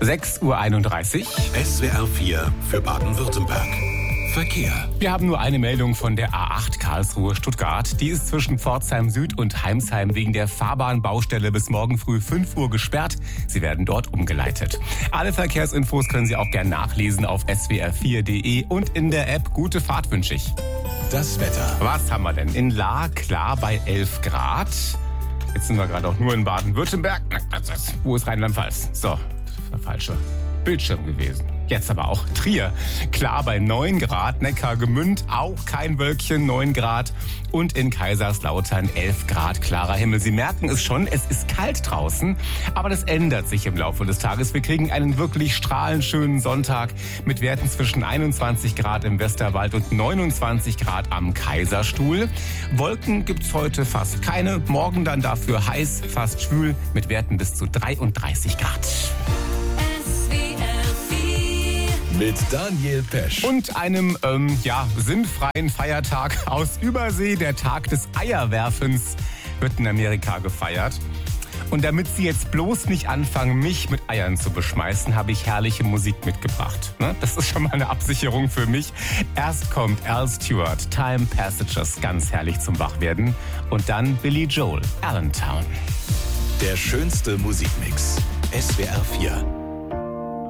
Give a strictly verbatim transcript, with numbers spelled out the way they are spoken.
sechs Uhr einunddreißig. S W R vier für Baden-Württemberg. Verkehr. Wir haben nur eine Meldung von der A acht Karlsruhe-Stuttgart. Die ist zwischen Pforzheim Süd und Heimsheim wegen der Fahrbahnbaustelle bis morgen früh fünf Uhr gesperrt. Sie werden dort umgeleitet. Alle Verkehrsinfos können Sie auch gern nachlesen auf s w r vier punkt d e und in der App. Gute Fahrt wünsche ich. Das Wetter. Was haben wir denn? In Lahr klar bei elf Grad. Jetzt sind wir gerade auch nur in Baden-Württemberg. Wo ist Rheinland-Pfalz? So, das war der falsche Bildschirm gewesen. Jetzt aber auch Trier. Klar bei neun Grad. Neckargemünd auch kein Wölkchen, neun Grad. Und in Kaiserslautern elf Grad, klarer Himmel. Sie merken es schon, es ist kalt draußen. Aber das ändert sich im Laufe des Tages. Wir kriegen einen wirklich strahlend schönen Sonntag mit Werten zwischen einundzwanzig Grad im Westerwald und neunundzwanzig Grad am Kaiserstuhl. Wolken gibt's heute fast keine. Morgen dann dafür heiß, fast schwül mit Werten bis zu dreiunddreißig Grad. Mit Daniel Pesch. Und einem, ähm, ja, sinnfreien Feiertag aus Übersee. Der Tag des Eierwerfens wird in Amerika gefeiert. Und damit Sie jetzt bloß nicht anfangen, mich mit Eiern zu beschmeißen, habe ich herrliche Musik mitgebracht. Ne? Das ist schon mal eine Absicherung für mich. Erst kommt Al Stewart, Time Passages, ganz herrlich zum Wachwerden. Und dann Billy Joel, Allentown. Der schönste Musikmix. S W R vier.